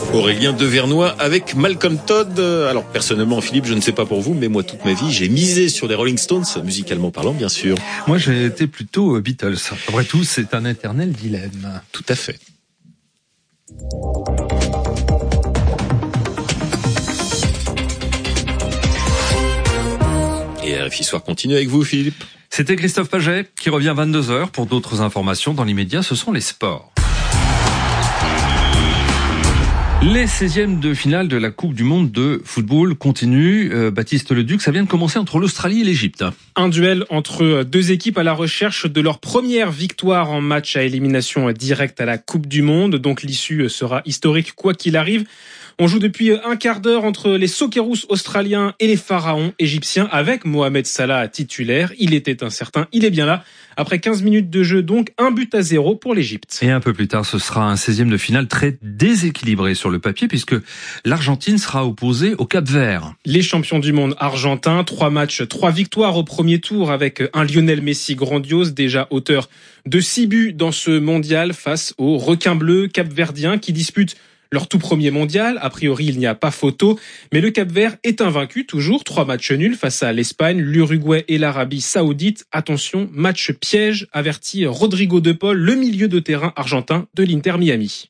Aurélien Devernois avec Malcolm Todd. Alors personnellement, Philippe, je ne sais pas pour vous, mais moi toute ma vie, j'ai misé sur les Rolling Stones, musicalement parlant bien sûr. Moi j'ai été plutôt Beatles. Après tout, c'est un éternel dilemme. Tout à fait. Et RFI Soir continue avec vous, Philippe. C'était Christophe Paget qui revient 22h pour d'autres informations. Dans l'immédiat, ce sont les sports. Les 16e de finale de la Coupe du Monde de football continuent. Baptiste Leduc, ça vient de commencer entre l'Australie et l'Égypte. Un duel entre deux équipes à la recherche de leur première victoire en match à élimination directe à la Coupe du Monde. Donc l'issue sera historique quoi qu'il arrive. On joue depuis un quart d'heure entre les Socceroos australiens et les Pharaons égyptiens avec Mohamed Salah titulaire. Il était incertain, il est bien là. Après 15 minutes de jeu, donc 1-0 pour l'Égypte. Et un peu plus tard, ce sera un 16e de finale très déséquilibré sur le papier puisque l'Argentine sera opposée au Cap-Vert. Les champions du monde argentins, 3 matchs, 3 victoires au premier tour avec un Lionel Messi grandiose, déjà auteur de 6 buts dans ce mondial face aux requins bleus capverdiens qui disputent leur tout premier mondial. A priori, il n'y a pas photo, mais le Cap-Vert est invaincu toujours. 3 matchs nuls face à l'Espagne, l'Uruguay et l'Arabie Saoudite. Attention, match piège, avertit Rodrigo De Paul, le milieu de terrain argentin de l'Inter Miami.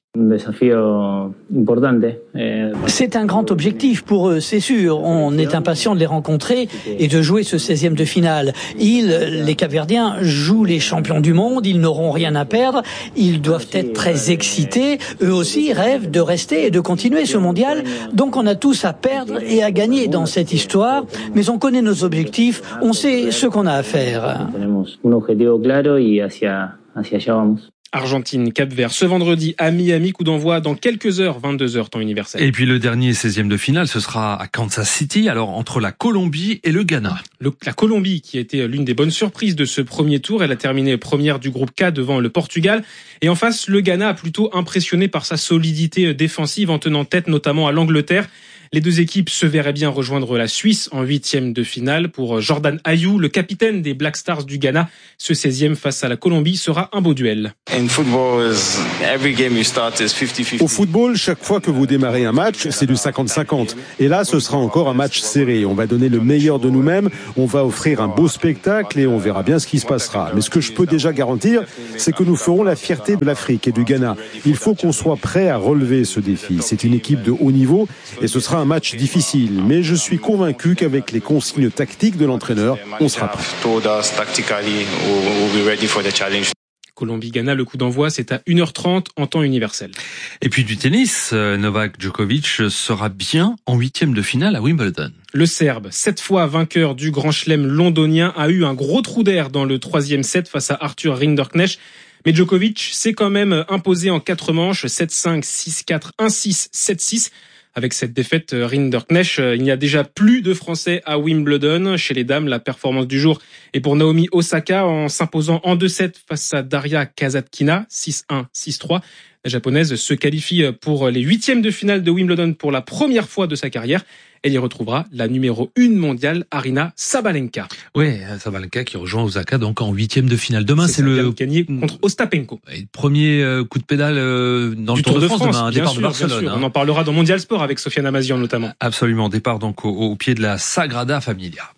C'est un grand objectif pour eux, c'est sûr. On est impatient de les rencontrer et de jouer ce 16e de finale. Les Capverdiens, jouent les champions du monde, ils n'auront rien à perdre, ils doivent être très excités. Eux aussi rêvent de rester et de continuer ce mondial. Donc on a tous à perdre et à gagner dans cette histoire, mais on connaît nos objectifs, on sait ce qu'on a à faire. Argentine, Cap-Vert, ce vendredi à Miami, coup d'envoi dans quelques heures, 22h temps universel. Et puis le dernier 16e de finale, ce sera à Kansas City, alors entre la Colombie et le Ghana. La Colombie, qui a été l'une des bonnes surprises de ce premier tour, elle a terminé première du groupe K devant le Portugal. Et en face, le Ghana a plutôt impressionné par sa solidité défensive en tenant tête notamment à l'Angleterre. Les deux équipes se verraient bien rejoindre la Suisse en 8e de finale. Pour Jordan Ayew, le capitaine des Black Stars du Ghana, ce 16e face à la Colombie sera un beau duel. Au football, chaque fois que vous démarrez un match, c'est du 50-50. Et là, ce sera encore un match serré. On va donner le meilleur de nous-mêmes, on va offrir un beau spectacle et on verra bien ce qui se passera. Mais ce que je peux déjà garantir, c'est que nous ferons la fierté de l'Afrique et du Ghana. Il faut qu'on soit prêt à relever ce défi. C'est une équipe de haut niveau et ce sera un match difficile. Mais je suis convaincu qu'avec les consignes tactiques de l'entraîneur, on sera prêt. Colombie-Ghana, le coup d'envoi, c'est à 1h30 en temps universel. Et puis du tennis, Novak Djokovic sera bien en 8e de finale à Wimbledon. Le Serbe, 7 fois vainqueur du Grand Chelem londonien, a eu un gros trou d'air dans le 3e set face à Arthur Rinderknecht. Mais Djokovic s'est quand même imposé en 4 manches, 7-5, 6-4, 1-6, 7-6. Avec cette défaite, Rinderknecht, il n'y a déjà plus de Français à Wimbledon. Chez les dames, la performance du jour est pour Naomi Osaka en s'imposant en 2-7 face à Daria Kasatkina, 6-1, 6-3. La japonaise se qualifie pour les 8e de finale de Wimbledon pour la première fois de sa carrière. Elle y retrouvera la numéro 1 mondiale, Aryna Sabalenka. Oui, Sabalenka qui rejoint Osaka donc en 8e de finale. Demain, c'est le gagné contre Ostapenko. Et le premier coup de pédale dans le Tour de France demain, un départ de Barcelone. Hein. On en parlera dans Mondial Sport avec Sofiane Amazian notamment. Absolument, départ donc au pied de la Sagrada Familia.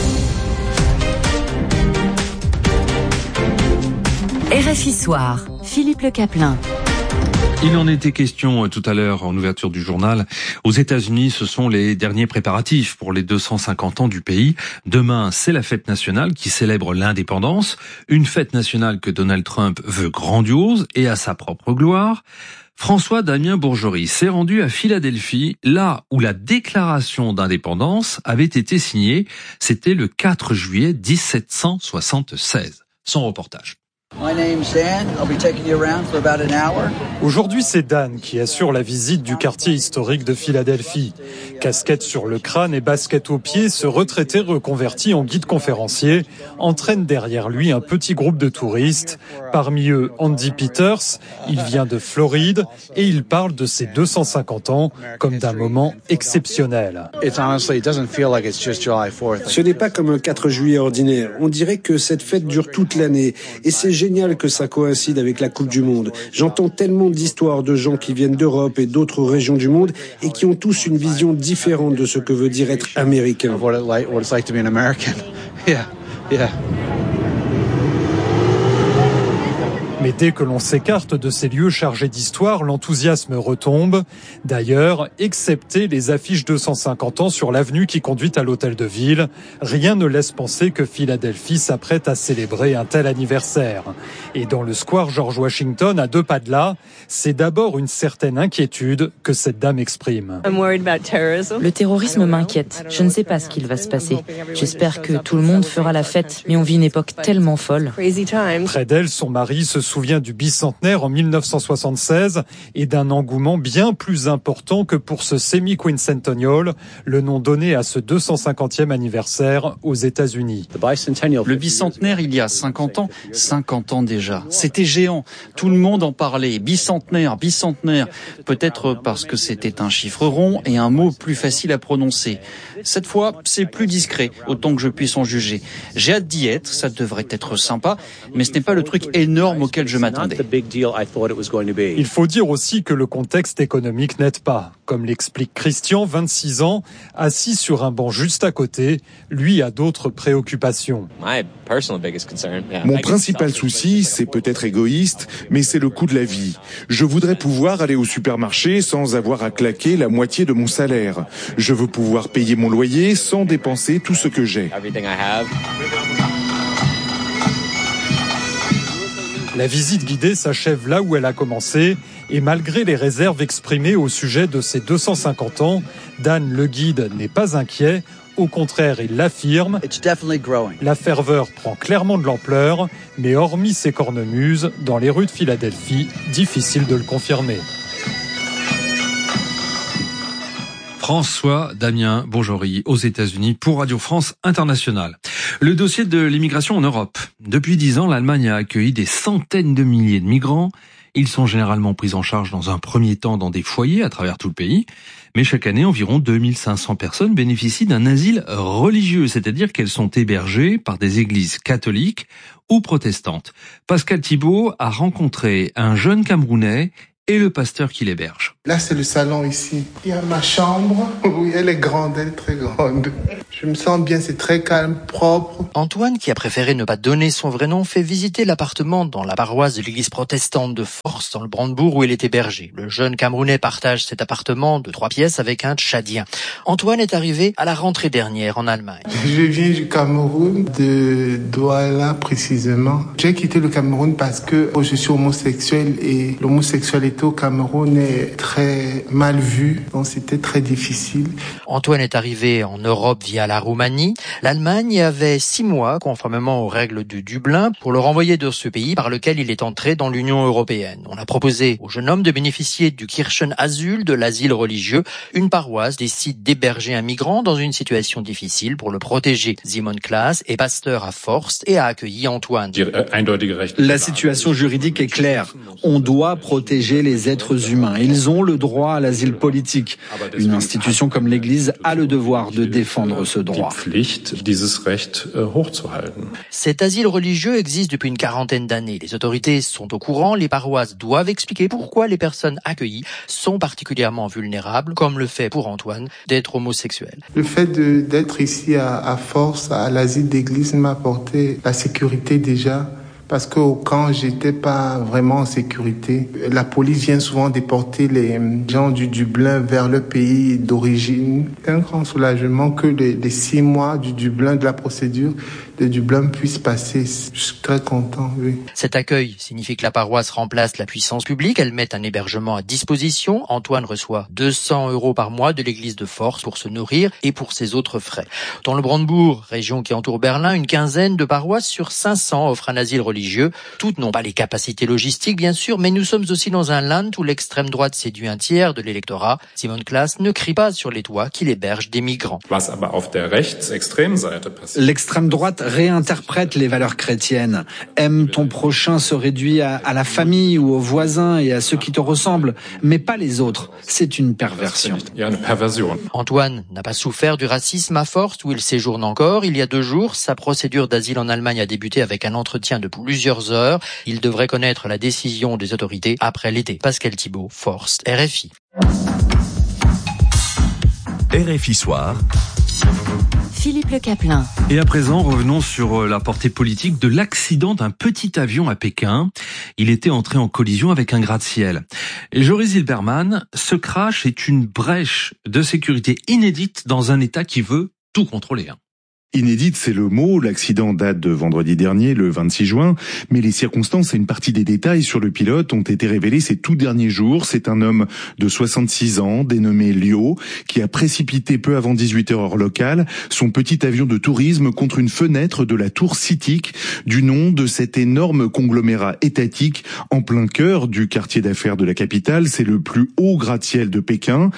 RFI Soir, Philippe Le Caplin. Il en était question tout à l'heure en ouverture du journal. Aux États-Unis, ce sont les derniers préparatifs pour les 250 ans du pays. Demain, c'est la fête nationale qui célèbre l'indépendance. Une fête nationale que Donald Trump veut grandiose et à sa propre gloire. François Damien Bourgerie s'est rendu à Philadelphie, là où la déclaration d'indépendance avait été signée. C'était le 4 juillet 1776. Son reportage. Aujourd'hui, c'est Dan qui assure la visite du quartier historique de Philadelphie. Casquette sur le crâne et basket aux pieds, ce retraité reconverti en guide conférencier entraîne derrière lui un petit groupe de touristes. Parmi eux, Andy Peters. Il vient de Floride et il parle de ses 250 ans comme d'un moment exceptionnel. Ce n'est pas comme un 4 juillet ordinaire. On dirait que cette fête dure toute l'année et c'est génial que ça coïncide avec la Coupe du Monde. J'entends tellement d'histoires de gens qui viennent d'Europe et d'autres régions du monde et qui ont tous une vision différente de ce que veut dire être américain. Mais dès que l'on s'écarte de ces lieux chargés d'histoire, l'enthousiasme retombe. D'ailleurs, excepté les affiches 250 ans sur l'avenue qui conduit à l'hôtel de ville, rien ne laisse penser que Philadelphie s'apprête à célébrer un tel anniversaire. Et dans le square George Washington, à 2 pas de là, c'est d'abord une certaine inquiétude que cette dame exprime. Le terrorisme m'inquiète. Je ne sais pas ce qu'il va se passer. J'espère que tout le monde fera la fête, mais on vit une époque tellement folle. Près d'elle, son mari se souvient du bicentenaire en 1976 et d'un engouement bien plus important que pour ce semi-quincentennial, le nom donné à ce 250e anniversaire aux États-Unis. Le bicentenaire, il y a 50 ans déjà. C'était géant. Tout le monde en parlait. Bicentenaire. Peut-être parce que c'était un chiffre rond et un mot plus facile à prononcer. Cette fois, c'est plus discret, autant que je puisse en juger. J'ai hâte d'y être, ça devrait être sympa, mais ce n'est pas le truc énorme auquel je m'attendais. Il faut dire aussi que le contexte économique n'aide pas. Comme l'explique Christian, 26 ans, assis sur un banc juste à côté, lui a d'autres préoccupations. Mon principal souci, c'est peut-être égoïste, mais c'est le coût de la vie. Je voudrais pouvoir aller au supermarché sans avoir à claquer la moitié de mon salaire. Je veux pouvoir payer mon loyer sans dépenser tout ce que j'ai. La visite guidée s'achève là où elle a commencé et malgré les réserves exprimées au sujet de ces 250 ans, Dan le guide n'est pas inquiet. Au contraire, il l'affirme. La ferveur prend clairement de l'ampleur, mais hormis ces cornemuses, dans les rues de Philadelphie, difficile de le confirmer. François Damien Bonjory aux États-Unis pour Radio France Internationale. Le dossier de l'immigration en Europe. Depuis 10 ans, l'Allemagne a accueilli des centaines de milliers de migrants. Ils sont généralement pris en charge dans un premier temps dans des foyers à travers tout le pays. Mais chaque année, environ 2500 personnes bénéficient d'un asile religieux, c'est-à-dire qu'elles sont hébergées par des églises catholiques ou protestantes. Pascal Thibault a rencontré un jeune Camerounais et le pasteur qui l'héberge. Là, c'est le salon ici. Il y a ma chambre. Oui, elle est grande, elle est très grande. Je me sens bien, c'est très calme, propre. Antoine, qui a préféré ne pas donner son vrai nom, fait visiter l'appartement dans la paroisse de l'église protestante de Forst, dans le Brandebourg, où il est hébergé. Le jeune Camerounais partage cet appartement de 3 pièces avec un Tchadien. Antoine est arrivé à la rentrée dernière en Allemagne. Je viens du Cameroun, de Douala précisément. J'ai quitté le Cameroun parce que je suis homosexuel et l'homosexualité au Cameroun est très mal vue, donc c'était très difficile. Antoine est arrivé en Europe via la Roumanie. L'Allemagne avait 6 mois, conformément aux règles de Dublin, pour le renvoyer de ce pays par lequel il est entré dans l'Union européenne. On a proposé au jeune homme de bénéficier du Kirchenasyl, de l'asile religieux. Une paroisse décide d'héberger un migrant dans une situation difficile pour le protéger. Simon Klaas est pasteur à Forst et a accueilli Antoine. La situation juridique est claire. On doit protéger les êtres humains. Ils ont le droit à l'asile politique. Une institution comme l'Église a le devoir de défendre ce droit. Cet asile religieux existe depuis une 40aine d'années. Les autorités sont au courant, les paroisses doivent expliquer pourquoi les personnes accueillies sont particulièrement vulnérables, comme le fait pour Antoine d'être homosexuel. Le fait d'être ici à Forst, à l'asile d'église, m'a apporté la sécurité déjà. Parce qu'au camp, j'étais pas vraiment en sécurité. La police vient souvent déporter les gens du Dublin vers le pays d'origine. C'est un grand soulagement que les 6 mois du Dublin, de la procédure de Dublin puissent passer. Je suis très content, oui. Cet accueil signifie que la paroisse remplace la puissance publique. Elle met un hébergement à disposition. Antoine reçoit 200 € par mois de l'église de Forst pour se nourrir et pour ses autres frais. Dans le Brandebourg, région qui entoure Berlin, une quinzaine de paroisses sur 500 offrent un asile religieux. Toutes n'ont pas les capacités logistiques, bien sûr, mais nous sommes aussi dans un land où l'extrême droite séduit un tiers de l'électorat. Simon Klaas ne crie pas sur les toits qu'il héberge des migrants. L'extrême droite réinterprète les valeurs chrétiennes. Aime ton prochain se réduit à la famille ou aux voisins et à ceux qui te ressemblent, mais pas les autres. C'est une perversion. Antoine n'a pas souffert du racisme à Forst où il séjourne encore. Il y a 2 jours, sa procédure d'asile en Allemagne a débuté avec un entretien de plusieurs heures. Il devrait connaître la décision des autorités après l'été. Pascal Thibault, Forst, RFI. RFI Soir. Philippe Le Caplin. Et à présent, revenons sur la portée politique de l'accident d'un petit avion à Pékin. Il était entré en collision avec un gratte-ciel. Et Joris Zilberman, ce crash est une brèche de sécurité inédite dans un État qui veut tout contrôler. Inédite, c'est le mot. L'accident date de vendredi dernier, le 26 juin. Mais les circonstances et une partie des détails sur le pilote ont été révélés ces tout derniers jours. C'est un homme de 66 ans, dénommé Liu, qui a précipité peu avant 18h heure locale son petit avion de tourisme contre une fenêtre de la tour CITIC, du nom de cet énorme conglomérat étatique en plein cœur du quartier d'affaires de la capitale. C'est le plus haut gratte-ciel de Pékin,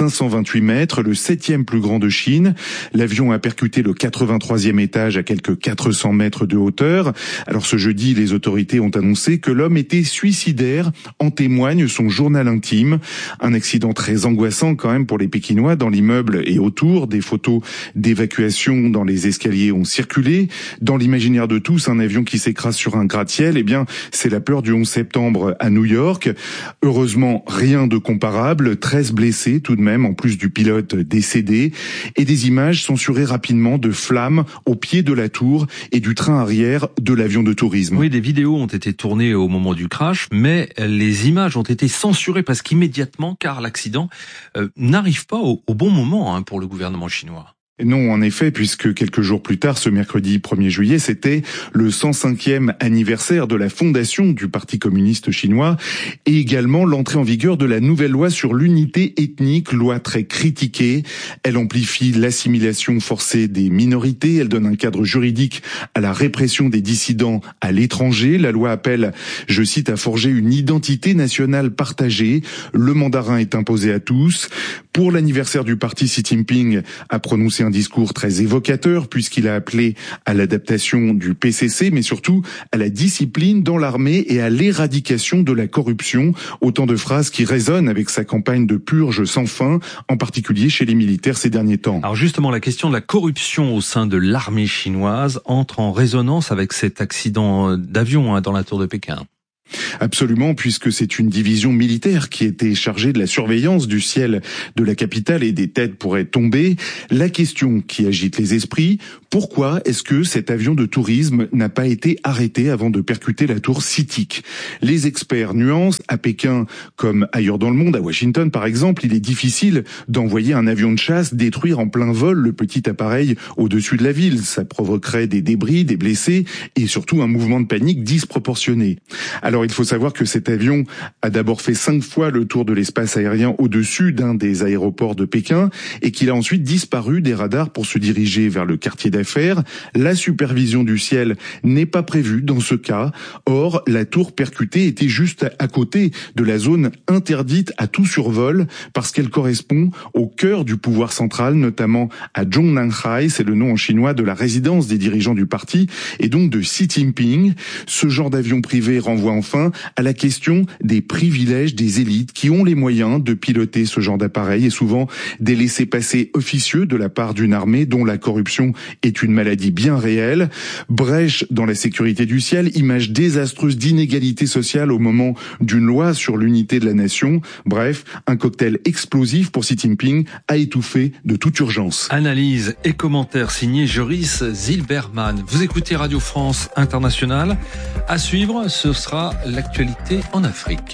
528 mètres, le 7e plus grand de Chine. L'avion a percuté le 83e étage à quelques 400 mètres de hauteur. Alors ce jeudi, les autorités ont annoncé que l'homme était suicidaire. En témoigne son journal intime. Un accident très angoissant quand même pour les Pékinois. Dans l'immeuble et autour, des photos d'évacuation dans les escaliers ont circulé. Dans l'imaginaire de tous, un avion qui s'écrase sur un gratte-ciel, eh bien, c'est la peur du 11 septembre à New York. Heureusement, rien de comparable. 13 blessés tout de même, en plus du pilote décédé. Et des images censurées rapidement de flammes au pied de la tour et du train arrière de l'avion de tourisme. Oui, des vidéos ont été tournées au moment du crash, mais les images ont été censurées presque immédiatement car l'accident n'arrive pas au bon moment pour le gouvernement chinois. Non, en effet, puisque quelques jours plus tard, ce mercredi 1er juillet, c'était le 105e anniversaire de la fondation du Parti communiste chinois et également l'entrée en vigueur de la nouvelle loi sur l'unité ethnique, loi très critiquée. Elle amplifie l'assimilation forcée des minorités, elle donne un cadre juridique à la répression des dissidents à l'étranger. La loi appelle, je cite, à forger une identité nationale partagée. Le mandarin est imposé à tous. Pour l'anniversaire du parti, Xi Jinping a prononcé un discours très évocateur puisqu'il a appelé à l'adaptation du PCC, mais surtout à la discipline dans l'armée et à l'éradication de la corruption. Autant de phrases qui résonnent avec sa campagne de purge sans fin, en particulier chez les militaires ces derniers temps. Alors justement, la question de la corruption au sein de l'armée chinoise entre en résonance avec cet accident d'avion dans la tour de Pékin. Absolument, puisque c'est une division militaire qui était chargée de la surveillance du ciel de la capitale et des têtes pourraient tomber. La question qui agite les esprits, pourquoi est-ce que cet avion de tourisme n'a pas été arrêté avant de percuter la tour CITIC? Les experts nuancent. À Pékin, comme ailleurs dans le monde, à Washington par exemple, il est difficile d'envoyer un avion de chasse détruire en plein vol le petit appareil au-dessus de la ville. Ça provoquerait des débris, des blessés et surtout un mouvement de panique disproportionné. Alors il faut savoir que cet avion a d'abord fait 5 fois le tour de l'espace aérien au-dessus d'un des aéroports de Pékin et qu'il a ensuite disparu des radars pour se diriger vers le quartier d'affaires. La supervision du ciel n'est pas prévue dans ce cas. Or, la tour percutée était juste à côté de la zone interdite à tout survol parce qu'elle correspond au cœur du pouvoir central, notamment à Zhongnanhai, c'est le nom en chinois de la résidence des dirigeants du parti et donc de Xi Jinping. Ce genre d'avion privé renvoie enfin à la question des privilèges des élites qui ont les moyens de piloter ce genre d'appareil et souvent des laissez-passer officieux de la part d'une armée dont la corruption est une maladie bien réelle. Brèche dans la sécurité du ciel, image désastreuse d'inégalité sociale au moment d'une loi sur l'unité de la nation. Bref, un cocktail explosif pour Xi Jinping à étouffer de toute urgence. Analyse et commentaires signés Joris Zilberman. Vous écoutez Radio France Internationale. À suivre, ce sera l'actualité en Afrique.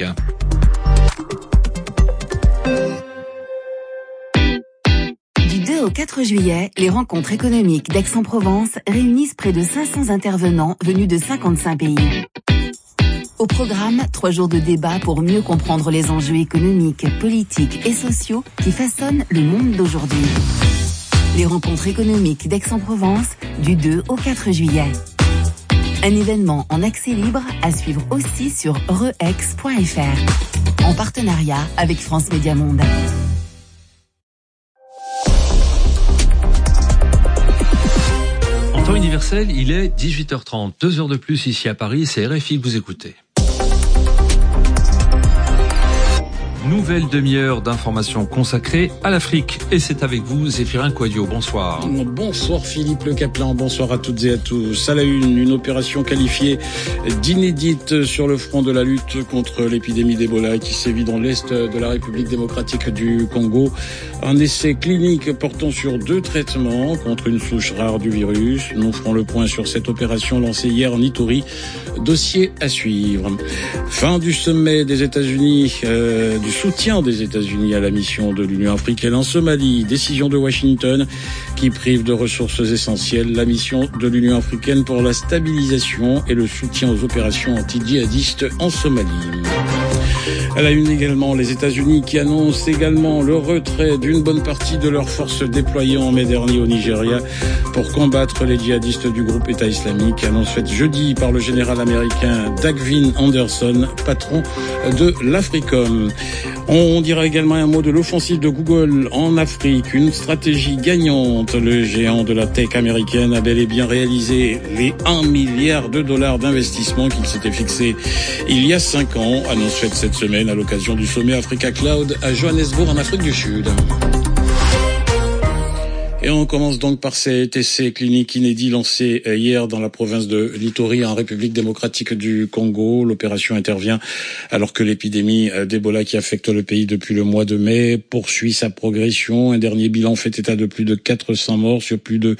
Du 2 au 4 juillet, les rencontres économiques d'Aix-en-Provence réunissent près de 500 intervenants venus de 55 pays. Au programme, 3 jours de débat pour mieux comprendre les enjeux économiques, politiques et sociaux qui façonnent le monde d'aujourd'hui. Les rencontres économiques d'Aix-en-Provence du 2 au 4 juillet. Un événement en accès libre à suivre aussi sur reex.fr. En partenariat avec France Média Monde. Temps universel, il est 18h30. 2 heures de plus ici à Paris, c'est RFI que vous écoutez. Nouvelle demi-heure d'informations consacrée à l'Afrique. Et c'est avec vous, Zéphirin Quadio. Bonsoir. Bonsoir Philippe Le Caplan. Bonsoir à toutes et à tous. À la une opération qualifiée d'inédite sur le front de la lutte contre l'épidémie d'Ebola qui sévit dans l'est de la République démocratique du Congo. Un essai clinique portant sur 2 traitements contre une souche rare du virus. Nous ferons le point sur cette opération lancée hier en Ituri. Dossier à suivre. Fin du sommet des États-Unis, du soutien des États-Unis à la mission de l'Union africaine en Somalie. Décision de Washington qui prive de ressources essentielles la mission de l'Union africaine pour la stabilisation et le soutien aux opérations anti-djihadistes en Somalie. À la une également, les États-Unis qui annoncent également le retrait d'une bonne partie de leurs forces déployées en mai dernier au Nigeria pour combattre les djihadistes du groupe État islamique. Annonce faite jeudi par le général américain Dagvin Anderson, patron de l'Africom. On dira également un mot de l'offensive de Google en Afrique, une stratégie gagnante. Le géant de la tech américaine a bel et bien réalisé les $1 milliard d'investissement qu'il s'était fixé il y a 5 ans. Annonce faite cette semaine à l'occasion du sommet Africa Cloud à Johannesburg en Afrique du Sud. Et on commence donc par cet essai clinique inédit lancé hier dans la province de l'Ituri en République démocratique du Congo. L'opération intervient alors que l'épidémie d'Ebola qui affecte le pays depuis le mois de mai poursuit sa progression. Un dernier bilan fait état de plus de 400 morts sur plus de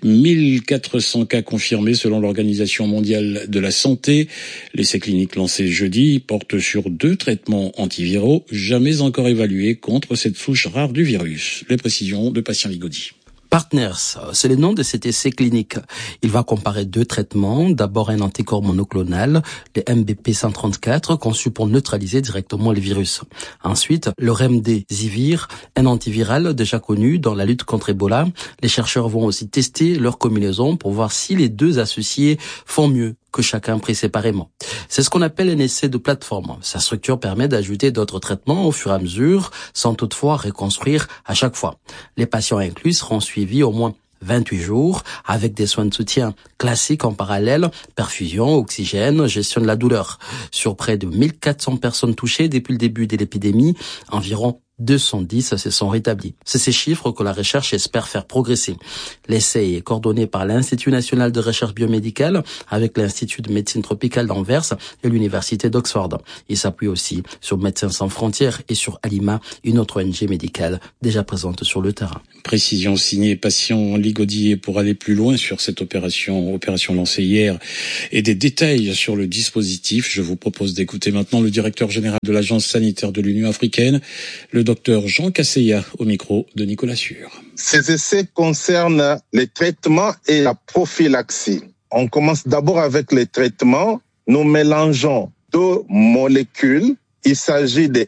1400 cas confirmés selon l'Organisation mondiale de la santé. L'essai clinique lancé jeudi porte sur 2 traitements antiviraux jamais encore évalués contre cette souche rare du virus. Les précisions de Patient Ligodi. Partners, c'est le nom de cet essai clinique. Il va comparer 2 traitements. D'abord un anticorps monoclonal, le MBP134, conçu pour neutraliser directement le virus. Ensuite, le Remdesivir, un antiviral déjà connu dans la lutte contre Ebola. Les chercheurs vont aussi tester leur combinaison pour voir si les 2 associés font mieux que chacun pris séparément. C'est ce qu'on appelle un essai de plateforme. Sa structure permet d'ajouter d'autres traitements au fur et à mesure, sans toutefois reconstruire à chaque fois. Les patients inclus seront suivis au moins 28 jours avec des soins de soutien classiques en parallèle, perfusion, oxygène, gestion de la douleur. Sur près de 1400 personnes touchées depuis le début de l'épidémie, environ 210 se sont rétablis. C'est ces chiffres que la recherche espère faire progresser. L'essai est coordonné par l'Institut national de recherche biomédicale avec l'Institut de médecine tropicale d'Anvers et l'Université d'Oxford. Il s'appuie aussi sur Médecins sans frontières et sur Alima, une autre ONG médicale déjà présente sur le terrain. Précision signée Patient Ligodi. Pour aller plus loin sur cette opération lancée hier et des détails sur le dispositif, je vous propose d'écouter maintenant le directeur général de l'Agence sanitaire de l'Union africaine, le docteur Jean Kasseya, au micro de Nicolas Sûr. Ces essais concernent les traitements et la prophylaxie. On commence d'abord avec les traitements. Nous mélangeons 2 molécules. Il s'agit des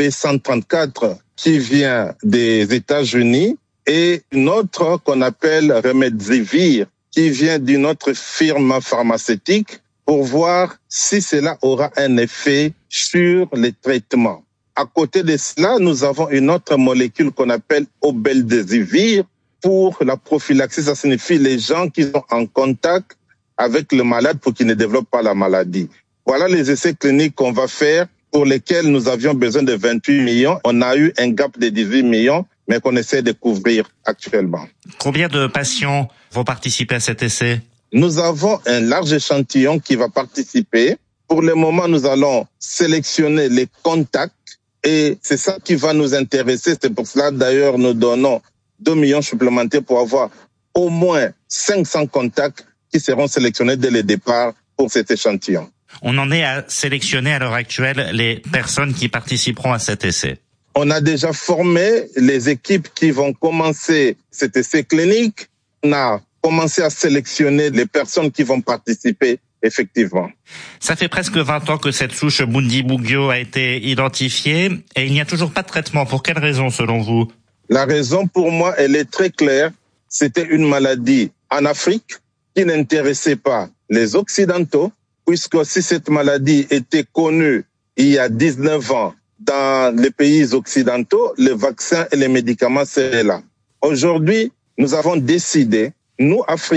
MB134 qui vient des États-Unis et une autre qu'on appelle Remdesivir qui vient d'une autre firme pharmaceutique pour voir si cela aura un effet sur les traitements. À côté de cela, nous avons une autre molécule qu'on appelle Obeldesivir pour la prophylaxie. Ça signifie les gens qui sont en contact avec le malade pour qu'ils ne développent pas la maladie. Voilà les essais cliniques qu'on va faire pour lesquels nous avions besoin de 28 millions. On a eu un gap de 18 millions, mais qu'on essaie de couvrir actuellement. Combien de patients vont participer à cet essai? Nous avons un large échantillon qui va participer. Pour le moment, nous allons sélectionner les contacts. Et c'est ça qui va nous intéresser. C'est pour cela, d'ailleurs, nous donnons 2 millions supplémentaires pour avoir au moins 500 contacts qui seront sélectionnés dès le départ pour cet échantillon. On en est à sélectionner à l'heure actuelle les personnes qui participeront à cet essai. On a déjà formé les équipes qui vont commencer cet essai clinique. On a commencé à sélectionner les personnes qui vont participer. Effectivement. Ça fait presque 20 ans que cette souche Bundibugyo a été identifiée et il n'y a toujours pas de traitement. Pour quelle raison, selon vous? La raison, pour moi, elle est très claire. C'était une maladie en Afrique qui n'intéressait pas les Occidentaux, puisque si cette maladie était connue il y a 19 ans dans les pays occidentaux, les vaccins et les médicaments seraient là. Aujourd'hui, nous avons décidé, nous, Africains,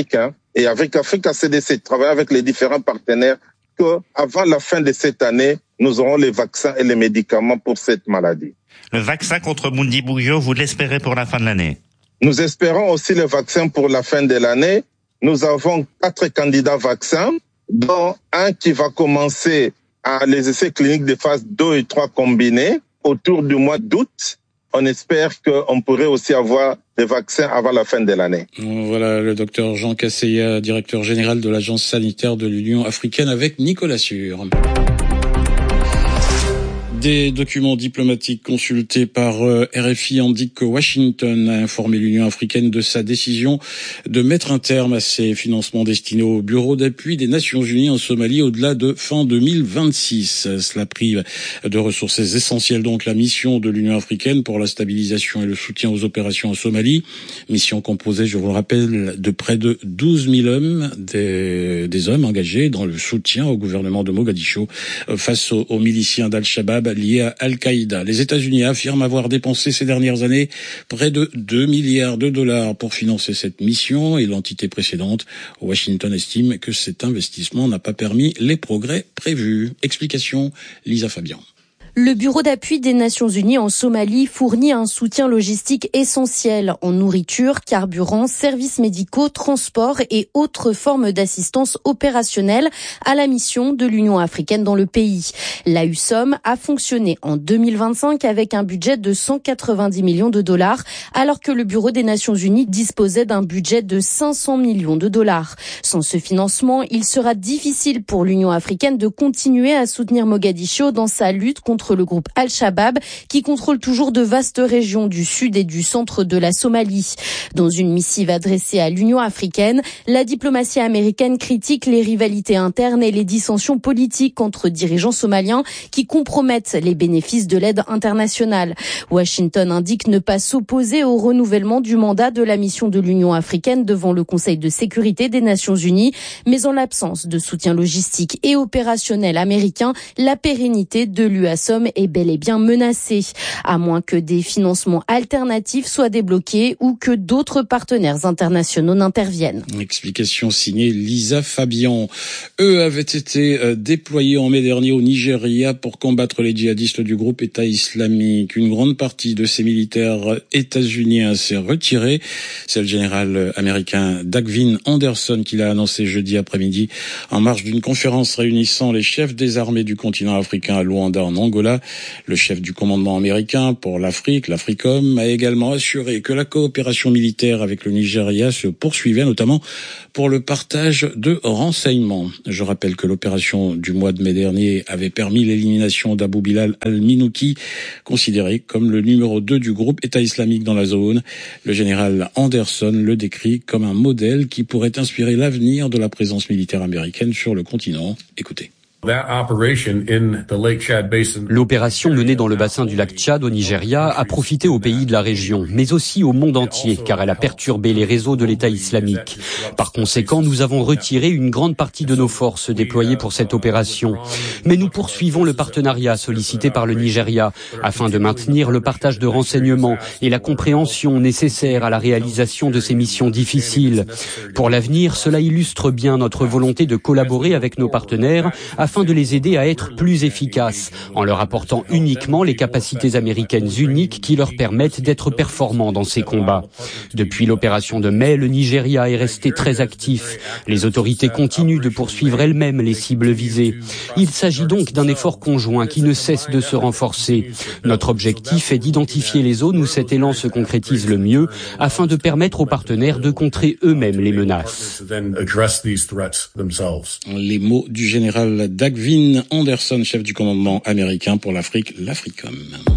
et avec Africa CDC, travailler avec les différents partenaires que avant la fin de cette année, nous aurons les vaccins et les médicaments pour cette maladie. Le vaccin contre Bundibugyo, vous l'espérez pour la fin de l'année? Nous espérons aussi le vaccin pour la fin de l'année. Nous avons 4 candidats vaccins, dont un qui va commencer à les essais cliniques de phase 2 et 3 combinés autour du mois d'août. On espère qu'on pourrait aussi avoir des vaccins avant la fin de l'année. Voilà le docteur Jean Casseya, directeur général de l'Agence sanitaire de l'Union africaine, avec Nicolas Sûr. Des documents diplomatiques consultés par RFI indiquent que Washington a informé l'Union africaine de sa décision de mettre un terme à ses financements destinés au Bureau d'appui des Nations Unies en Somalie au-delà de fin 2026. Cela prive de ressources essentielles donc la mission de l'Union africaine pour la stabilisation et le soutien aux opérations en Somalie. Mission composée, je vous le rappelle, de près de 12 000 hommes, des hommes engagés dans le soutien au gouvernement de Mogadiscio face aux miliciens d'Al-Shabaab liés à Al-Qaïda. Les États-Unis affirment avoir dépensé ces dernières années près de 2 milliards de dollars pour financer cette mission et l'entité précédente, Washington, estime que cet investissement n'a pas permis les progrès prévus. Explication, Lisa Fabian. Le Bureau d'appui des Nations Unies en Somalie fournit un soutien logistique essentiel en nourriture, carburant, services médicaux, transports et autres formes d'assistance opérationnelle à la mission de l'Union africaine dans le pays. L'AUSOM a fonctionné en 2025 avec un budget de 190 millions de dollars, alors que le Bureau des Nations Unies disposait d'un budget de 500 millions de dollars. Sans ce financement, il sera difficile pour l'Union africaine de continuer à soutenir Mogadiscio dans sa lutte contre le groupe Al-Shabaab qui contrôle toujours de vastes régions du sud et du centre de la Somalie. Dans une missive adressée à l'Union africaine, la diplomatie américaine critique les rivalités internes et les dissensions politiques entre dirigeants somaliens qui compromettent les bénéfices de l'aide internationale. Washington indique ne pas s'opposer au renouvellement du mandat de la mission de l'Union africaine devant le Conseil de sécurité des Nations Unies, mais en l'absence de soutien logistique et opérationnel américain, la pérennité de l'UASOM est bel et bien menacée, à moins que des financements alternatifs soient débloqués ou que d'autres partenaires internationaux n'interviennent. Explication signée Lisa Fabian. Eux avaient été déployés en mai dernier au Nigeria pour combattre les djihadistes du groupe État islamique. Une grande partie de ces militaires états-uniens s'est retirée. C'est le général américain Dagvin Anderson qui l'a annoncé jeudi après-midi en marge d'une conférence réunissant les chefs des armées du continent africain à Luanda en Angola. Le chef du commandement américain pour l'Afrique, l'Africom, a également assuré que la coopération militaire avec le Nigeria se poursuivait, notamment pour le partage de renseignements. Je rappelle que l'opération du mois de mai dernier avait permis l'élimination d'Abou Bilal al-Minouki, considéré comme le numéro 2 du groupe État islamique dans la zone. Le général Anderson le décrit comme un modèle qui pourrait inspirer l'avenir de la présence militaire américaine sur le continent. Écoutez. L'opération menée dans le bassin du lac Tchad au Nigeria a profité aux pays de la région, mais aussi au monde entier, car elle a perturbé les réseaux de l'État islamique. Par conséquent, nous avons retiré une grande partie de nos forces déployées pour cette opération. Mais nous poursuivons le partenariat sollicité par le Nigeria, afin de maintenir le partage de renseignements et la compréhension nécessaire à la réalisation de ces missions difficiles. Pour l'avenir, cela illustre bien notre volonté de collaborer avec nos partenaires, afin de les aider à être plus efficaces, en leur apportant uniquement les capacités américaines uniques qui leur permettent d'être performants dans ces combats. Depuis l'opération de mai, le Nigeria est resté très actif. Les autorités continuent de poursuivre elles-mêmes les cibles visées. Il s'agit donc d'un effort conjoint qui ne cesse de se renforcer. Notre objectif est d'identifier les zones où cet élan se concrétise le mieux, afin de permettre aux partenaires de contrer eux-mêmes les menaces. Les mots du général Dagvin Anderson, chef du commandement américain pour l'Afrique, l'Africom.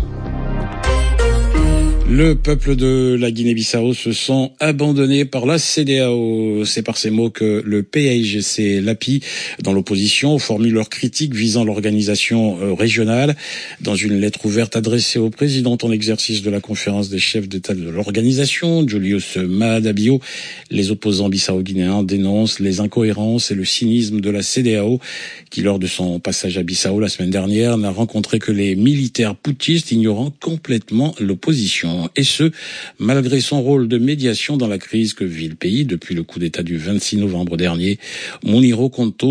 Le peuple de la Guinée-Bissau se sent abandonné par la CEDEAO. C'est par ces mots que le PAIGC, l'API, dans l'opposition, formule leurs critiques visant l'organisation régionale. Dans une lettre ouverte adressée au président en exercice de la conférence des chefs d'État de l'organisation, Julius Maada Bio, les opposants bissau-guinéens dénoncent les incohérences et le cynisme de la CEDEAO, qui lors de son passage à Bissau la semaine dernière n'a rencontré que les militaires putschistes ignorant complètement l'opposition. l'opposition. Et ce, malgré son rôle de médiation dans la crise que vit le pays depuis le coup d'État du 26 novembre dernier. Muniro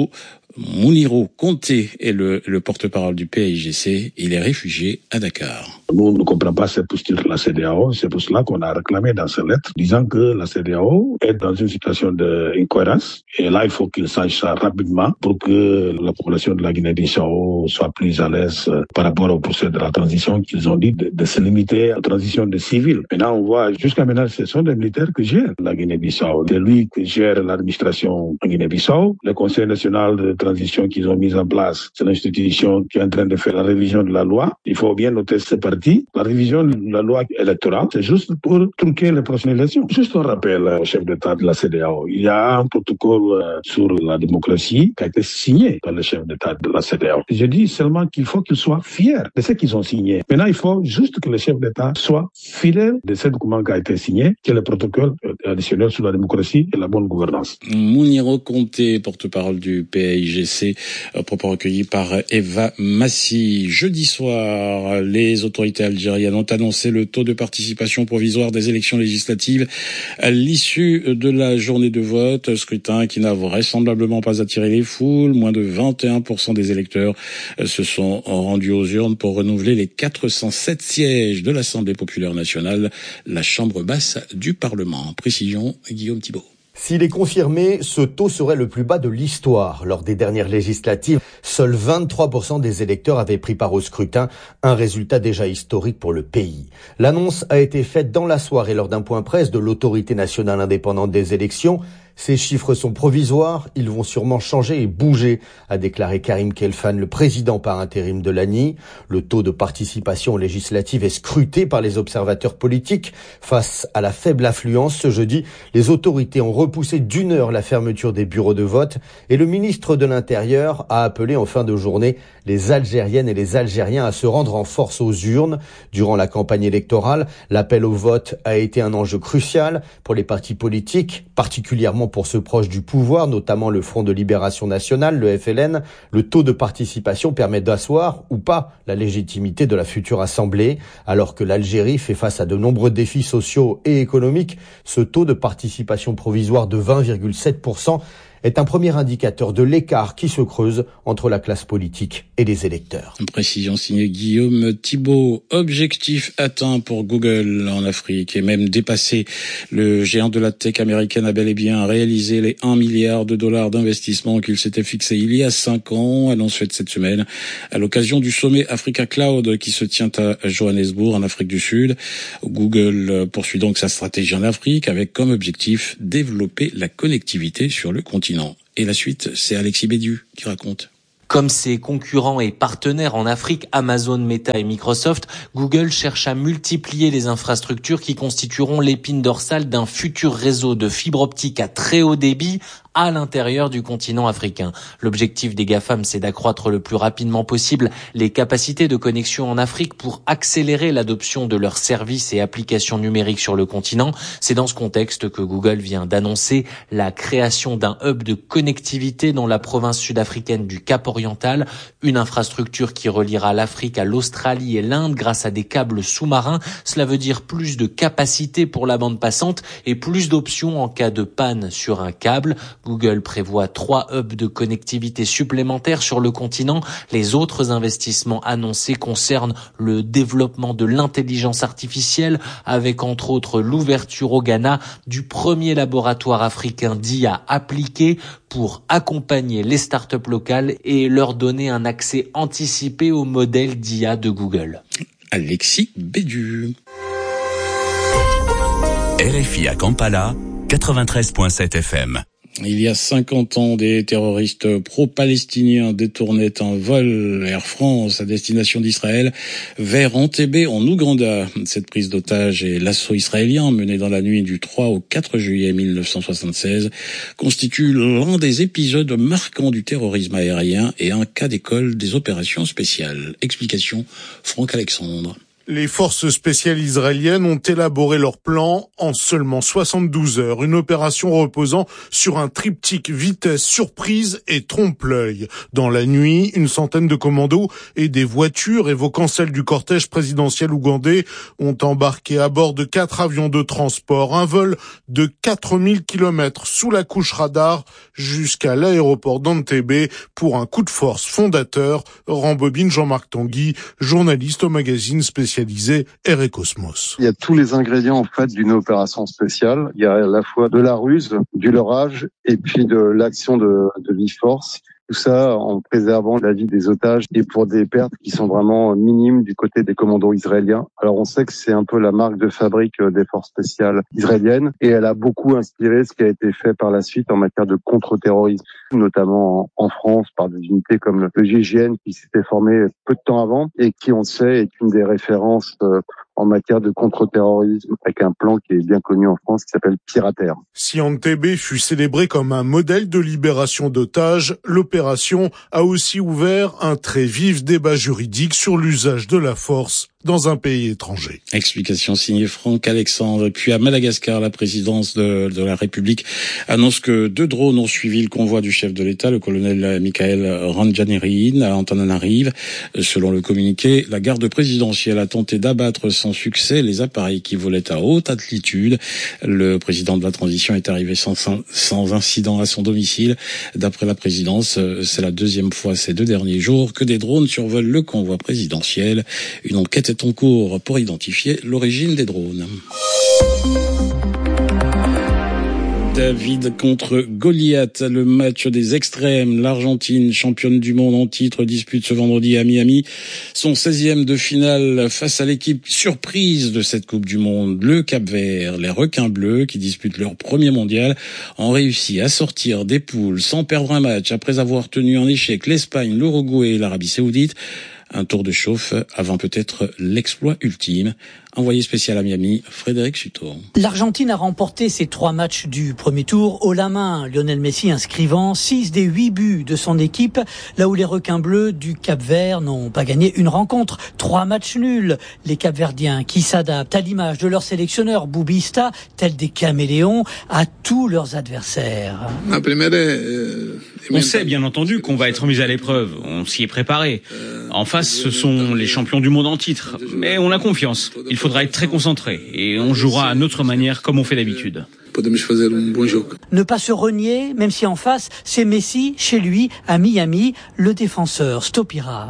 Conté est le porte-parole du PAIGC. Il est réfugié à Dakar. Nous ne comprenons pas cette posture de la CEDEAO. C'est pour cela qu'on a réclamé dans cette lettre, disant que la CEDEAO est dans une situation d'incohérence. Et là, il faut qu'il sache ça rapidement pour que la population de la Guinée-Bissau soit plus à l'aise par rapport au procès de la transition qu'ils ont dit de se limiter à la transition des civils. Maintenant, on voit, jusqu'à maintenant, ce sont des militaires que gèrent la Guinée-Bissau. C'est lui qui gère l'administration en Guinée-Bissau. Le Conseil national de transition qu'ils ont mis en place, c'est l'institution qui est en train de faire la révision de la loi. Il faut bien noter ce parti. La révision de la loi électorale, c'est juste pour truquer les prochaines élections. Juste un rappel au chef d'État de la CEDEAO. Il y a un protocole sur la démocratie qui a été signé par le chef d'État de la CEDEAO. Je dis seulement qu'il faut qu'ils soient fiers de ce qu'ils ont signé. Maintenant, il faut juste que le chef d'État soit fidèle de ce document qui a été signé, qui est le protocole additionnel sur la démocratie et la bonne gouvernance. Muniro Conté, porte-parole du PAIGC, propos recueilli par Eva Massi. Jeudi soir, les autorités algériennes ont annoncé le taux de participation provisoire des élections législatives à l'issue de la journée de vote, scrutin qui n'a vraisemblablement pas attiré les foules. Moins de 21% des électeurs se sont rendus aux urnes pour renouveler les 407 sièges de l'Assemblée populaire nationale, la chambre basse du Parlement. Précision, Guillaume Thibault. S'il est confirmé, ce taux serait le plus bas de l'histoire. Lors des dernières législatives, seuls 23% des électeurs avaient pris part au scrutin, un résultat déjà historique pour le pays. L'annonce a été faite dans la soirée lors d'un point presse de l'autorité nationale indépendante des élections. Ces chiffres sont provisoires, ils vont sûrement changer et bouger, a déclaré Karim Khelfan, le président par intérim de l'ANI. Le taux de participation législative est scruté par les observateurs politiques. Face à la faible affluence, ce jeudi, les autorités ont repoussé d'1 heure la fermeture des bureaux de vote et le ministre de l'Intérieur a appelé en fin de journée les Algériennes et les Algériens à se rendre en force aux urnes. Durant la campagne électorale, l'appel au vote a été un enjeu crucial pour les partis politiques, particulièrement pour ceux proches du pouvoir, notamment le Front de Libération Nationale, le FLN. Le taux de participation permet d'asseoir ou pas la légitimité de la future Assemblée. Alors que l'Algérie fait face à de nombreux défis sociaux et économiques, ce taux de participation provisoire de 20,7% est un premier indicateur de l'écart qui se creuse entre la classe politique et les électeurs. Une précision signée Guillaume Thibault. Objectif atteint pour Google en Afrique et même dépassé. Le géant de la tech américaine a bel et bien réalisé les 1 milliard de dollars d'investissement qu'il s'était fixé il y a 5 ans. Annonce faite cette semaine à l'occasion du sommet Africa Cloud qui se tient à Johannesburg en Afrique du Sud. Google poursuit donc sa stratégie en Afrique avec comme objectif développer la connectivité sur le continent. Et la suite, c'est Alexis Bédieu qui raconte. Comme ses concurrents et partenaires en Afrique, Amazon, Meta et Microsoft, Google cherche à multiplier les infrastructures qui constitueront l'épine dorsale d'un futur réseau de fibre optique à très haut débit à l'intérieur du continent africain. L'objectif des GAFAM, c'est d'accroître le plus rapidement possible les capacités de connexion en Afrique pour accélérer l'adoption de leurs services et applications numériques sur le continent. C'est dans ce contexte que Google vient d'annoncer la création d'un hub de connectivité dans la province sud-africaine du Cap-Oriental, une infrastructure qui reliera l'Afrique à l'Australie et l'Inde grâce à des câbles sous-marins. Cela veut dire plus de capacité pour la bande passante et plus d'options en cas de panne sur un câble. Google prévoit 3 hubs de connectivité supplémentaires sur le continent. Les autres investissements annoncés concernent le développement de l'intelligence artificielle avec entre autres l'ouverture au Ghana du premier laboratoire africain d'IA appliqué pour accompagner les startups locales et leur donner un accès anticipé au modèle d'IA de Google. Alexis Bédu. RFI à Kampala, 93.7 FM. Il y a 50 ans, des terroristes pro-palestiniens détournaient un vol Air France à destination d'Israël vers Entebbe en Ouganda. Cette prise d'otage et l'assaut israélien mené dans la nuit du 3 au 4 juillet 1976 constitue l'un des épisodes marquants du terrorisme aérien et un cas d'école des opérations spéciales. Explication, Franck Alexandre. Les forces spéciales israéliennes ont élaboré leur plan en seulement 72 heures. Une opération reposant sur un triptyque vitesse, surprise et trompe-l'œil. Dans la nuit, une centaine de commandos et des voitures évoquant celles du cortège présidentiel ougandais ont embarqué à bord de 4 avions de transport. Un vol de 4000 km sous la couche radar jusqu'à l'aéroport d'Entebbe pour un coup de force fondateur. Rembobine Jean-Marc Tanguy, journaliste au magazine spécialisé Air et Cosmos. Il y a tous les ingrédients en fait d'une opération spéciale. Il y a à la fois de la ruse, du leurrage et puis de l'action de vive-force. Tout ça en préservant la vie des otages et pour des pertes qui sont vraiment minimes du côté des commandos israéliens. Alors on sait que c'est un peu la marque de fabrique des forces spéciales israéliennes et elle a beaucoup inspiré ce qui a été fait par la suite en matière de contre-terrorisme, notamment en France par des unités comme le GIGN qui s'était formé peu de temps avant et qui, on le sait, est une des références en matière de contre-terrorisme avec un plan qui est bien connu en France qui s'appelle Pirater. Si Entebbe fut célébré comme un modèle de libération d'otages, l'opération a aussi ouvert un très vif débat juridique sur l'usage de la force dans un pays étranger. Explication signée Franck Alexandre. Puis à Madagascar, la présidence de la République annonce que 2 drones ont suivi le convoi du chef de l'État, le colonel Michael Randjanirin, à Antananarive. Selon le communiqué, la garde présidentielle a tenté d'abattre sans succès les appareils qui volaient à haute altitude. Le président de la transition est arrivé sans incident à son domicile. D'après la présidence, c'est la 2e fois ces 2 derniers jours que des drones survolent le convoi présidentiel. Une enquête est en cours pour identifier l'origine des drones. David contre Goliath, le match des extrêmes. L'Argentine, championne du monde en titre, dispute ce vendredi à Miami son 16e de finale face à l'équipe surprise de cette Coupe du Monde, le Cap-Vert. Les requins bleus, qui disputent leur premier mondial, ont réussi à sortir des poules sans perdre un match après avoir tenu en échec l'Espagne, l'Uruguay et l'Arabie Saoudite. Un tour de chauffe avant peut-être l'exploit ultime. Envoyé spécial à Miami, Frédéric Suto. L'Argentine a remporté ses 3 matchs du premier tour haut la main. Lionel Messi inscrivant 6 des 8 buts de son équipe, là où les requins bleus du Cap-Vert n'ont pas gagné une rencontre. 3 matchs nuls. Les Cap-Verdiens qui s'adaptent à l'image de leur sélectionneur Boubista, tels des caméléons, à tous leurs adversaires. On sait bien entendu qu'on va être mis à l'épreuve. On s'y est préparé. En face, ce sont les champions du monde en titre. Mais on a confiance. Il faudra être très concentré et on jouera à notre manière comme on fait d'habitude. Ne pas se renier, même si en face, c'est Messi, chez lui, à Miami, le défenseur Stopira.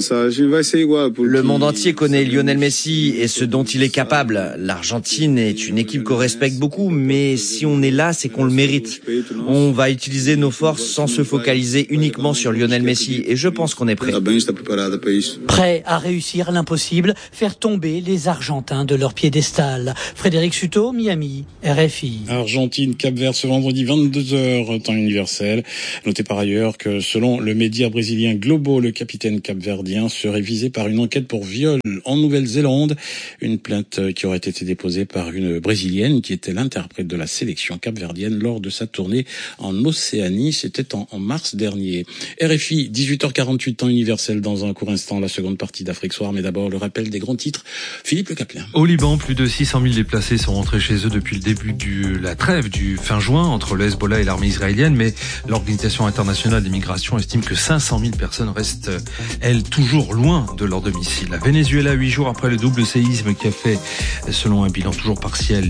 Le monde entier connaît Lionel Messi et ce dont il est capable. L'Argentine est une équipe qu'on respecte beaucoup, mais si on est là, c'est qu'on le mérite. On va utiliser nos forces sans se focaliser uniquement sur Lionel Messi et je pense qu'on est prêt. Prêt à réussir l'impossible, faire tomber les Argentins de leur piédestal. Frédéric Suto, Miami, RFI. Argentine, Cap-Vert ce vendredi 22h, temps universel. Notez par ailleurs que selon le média brésilien Globo, le capitaine capverdien serait visé par une enquête pour viol en Nouvelle-Zélande. Une plainte qui aurait été déposée par une brésilienne qui était l'interprète de la sélection capverdienne lors de sa tournée en Océanie. C'était en mars dernier. RFI, 18h48, temps universel. Dans un court instant, la seconde partie d'Afrique Soir. Mais d'abord, le rappel des grands titres. Philippe Le Caplin. Au Liban, plus de 600 000 déplacés sont rentrés chez eux depuis le début de la trêve du fin juin entre le Hezbollah et l'armée israélienne, mais l'Organisation internationale des migrations estime que 500 000 personnes restent, elles, toujours loin de leur domicile. La Venezuela, 8 jours après le double séisme qui a fait, selon un bilan toujours partiel,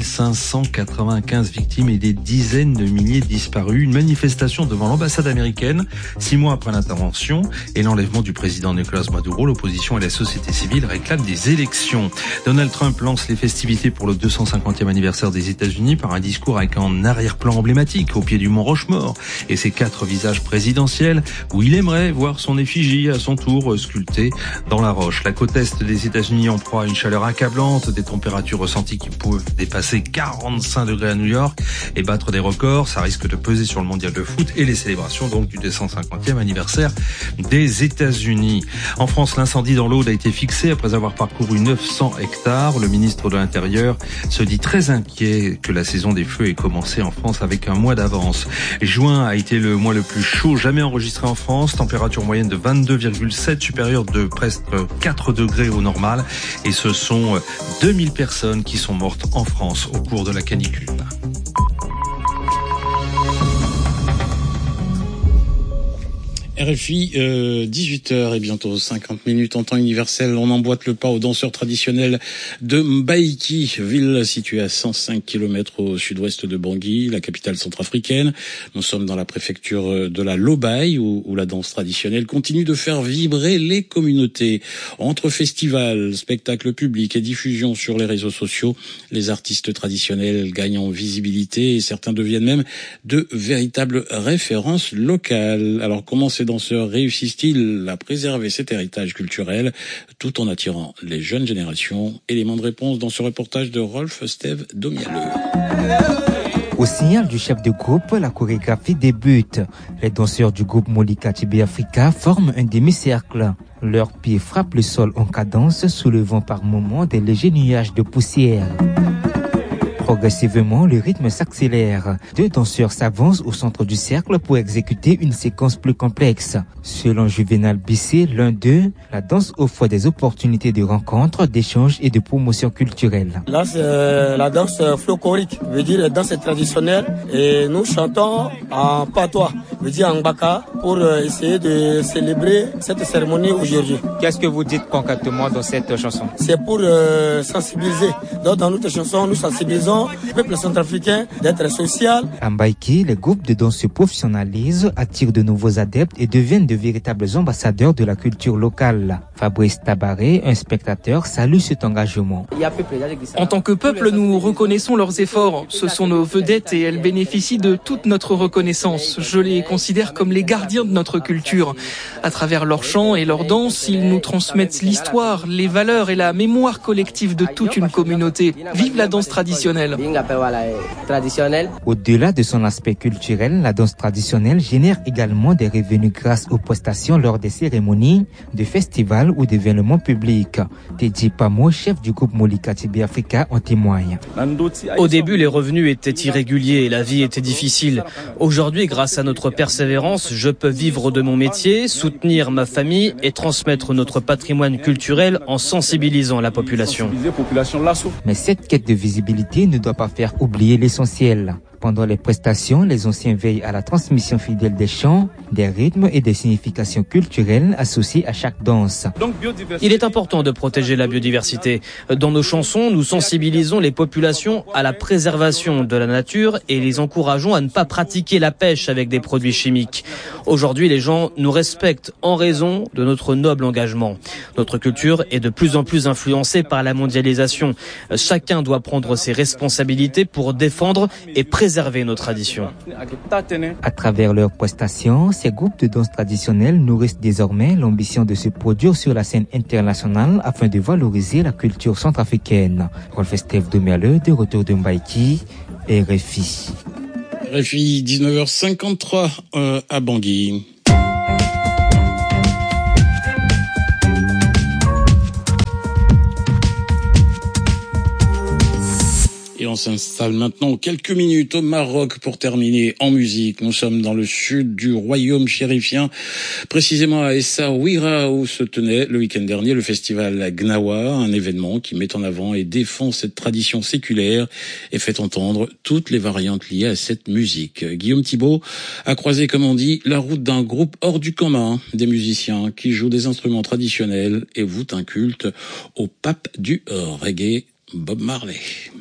2595 victimes et des dizaines de milliers disparus. Une manifestation devant l'ambassade américaine, 6 mois après l'intervention et l'enlèvement du président Nicolás Maduro. L'opposition et la société civile réclament des élections. Donald Trump lance les festivités pour le 250e anniversaire des États-Unis par un discours avec un arrière-plan emblématique au pied du mont Rochemort et ses 4 visages présidentiels où il aimerait voir son effigie à son tour sculptée dans la roche. La côte est des États-Unis en proie à une chaleur accablante, des températures ressenties qui peuvent dépasser 45 degrés à New York et battre des records. Ça risque de peser sur le mondial de foot et les célébrations donc du 250e anniversaire des États-Unis. En France, l'incendie dans l'Aude a été fixé après avoir parcouru 900 hectares. Le ministre de l'Intérieur se dit très inquiet que la saison des feux est commencée en France avec un mois d'avance. Juin a été le mois le plus chaud jamais enregistré en France. Température moyenne de 22,7, supérieure de presque 4 degrés au normal. Et ce sont 2000 personnes qui sont mortes en France au cours de la canicule. RFI, 18h et bientôt 50 minutes en temps universel. On emboîte le pas aux danseurs traditionnels de Mbaïki, ville située à 105 km au sud-ouest de Bangui, la capitale centrafricaine. Nous sommes dans la préfecture de la Lobaye où la danse traditionnelle continue de faire vibrer les communautés. Entre festivals, spectacles publics et diffusion sur les réseaux sociaux, les artistes traditionnels gagnent en visibilité et certains deviennent même de véritables références locales. Alors comment ces danseurs réussissent-ils à préserver cet héritage culturel tout en attirant les jeunes générations? Élément de réponse dans ce reportage de Rolf Steve Domialeux. Au signal du chef de groupe, la chorégraphie débute. Les danseurs du groupe Molika Tibé Africa forment un demi-cercle. Leurs pieds frappent le sol en cadence, soulevant par moments des légers nuages de poussière. Progressivement, le rythme s'accélère. Deux danseurs s'avancent au centre du cercle pour exécuter une séquence plus complexe. Selon Juvenal Bissé, l'un d'eux, la danse offre des opportunités de rencontres, d'échanges et de promotion culturelle. Là, c'est la danse folklorique, veut dire la danse traditionnelle. Et nous chantons en patois, veut dire en baka, pour essayer de célébrer cette cérémonie aujourd'hui. Qu'est-ce que vous dites concrètement dans cette chanson? C'est pour sensibiliser. Donc, dans notre chanson, nous sensibilisons le peuple centrafricain d'être social. À Mbaïki, les groupes de danse se professionnalisent, attirent de nouveaux adeptes et deviennent de véritables ambassadeurs de la culture locale. Fabrice Tabaré, un spectateur, salue cet engagement. En tant que peuple, nous reconnaissons leurs efforts. Ce sont nos vedettes et elles bénéficient de toute notre reconnaissance. Je les considère comme les gardiens de notre culture. À travers leurs chants et leurs danses, ils nous transmettent l'histoire, les valeurs et la mémoire collective de toute une communauté. Vive la danse traditionnelle. Au-delà de son aspect culturel, la danse traditionnelle génère également des revenus grâce aux prestations lors des cérémonies, de festivals ou d'événements publics. Teddy Pamo, chef du groupe Molika Tibé Africa, en témoigne. Au début, les revenus étaient irréguliers et la vie était difficile. Aujourd'hui, grâce à notre persévérance, je peux vivre de mon métier, soutenir ma famille et transmettre notre patrimoine culturel en sensibilisant la population. Mais cette quête de visibilité ne doit pas faire oublier l'essentiel. Pendant les prestations, les anciens veillent à la transmission fidèle des chants, des rythmes et des significations culturelles associées à chaque danse. Il est important de protéger la biodiversité. Dans nos chansons, nous sensibilisons les populations à la préservation de la nature et les encourageons à ne pas pratiquer la pêche avec des produits chimiques. Aujourd'hui, les gens nous respectent en raison de notre noble engagement. Notre culture est de plus en plus influencée par la mondialisation. Chacun doit prendre ses responsabilités pour défendre et préserver nos traditions. À travers leurs prestations, ces groupes de danse traditionnelle nourrissent désormais l'ambition de se produire sur la scène internationale afin de valoriser la culture centrafricaine. Rolf Steve Domialeux, de retour de Mbaïki, RFI. RFI, 19h53 à Bangui. Et on s'installe maintenant quelques minutes au Maroc pour terminer en musique. Nous sommes dans le sud du royaume chérifien, précisément à Essaouira, où se tenait le week-end dernier le festival Gnawa, un événement qui met en avant et défend cette tradition séculaire et fait entendre toutes les variantes liées à cette musique. Guillaume Thibault a croisé, comme on dit, la route d'un groupe hors du commun, des musiciens qui jouent des instruments traditionnels et vouent un culte au pape du reggae, Bob Marley.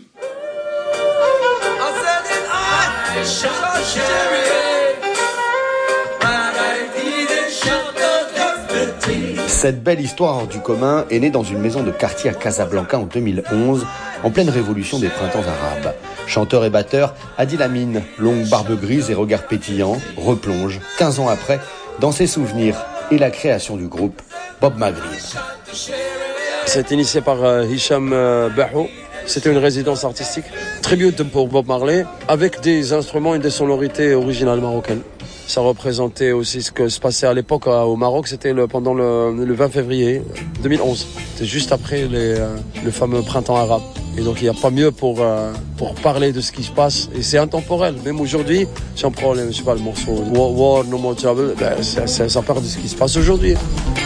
Cette belle histoire hors du commun est née dans une maison de quartier à Casablanca en 2011, en pleine révolution des printemps arabes. Chanteur et batteur, Adil Amin, longue barbe grise et regard pétillant, replonge, 15 ans après, dans ses souvenirs et la création du groupe Bob Maghrib. C'est initié par Hicham Bahou. C'était une résidence artistique, tribute pour Bob Marley, avec des instruments et des sonorités originales marocaines. Ça représentait aussi ce que se passait à l'époque au Maroc, c'était pendant le 20 février 2011. C'était juste après le fameux printemps arabe. Et donc il n'y a pas mieux pour parler de ce qui se passe. Et c'est intemporel. Même aujourd'hui, si on prend le morceau War No More Trouble, ça part de ce qui se passe aujourd'hui.